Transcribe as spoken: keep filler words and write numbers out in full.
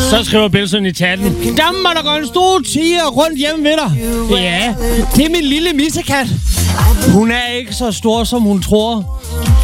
Så skriver Bilson i chatten. Der må der gå en stor tiger rundt hjemme ved dig. Ja, det er min lille missekat. Hun er ikke så stor, som hun tror.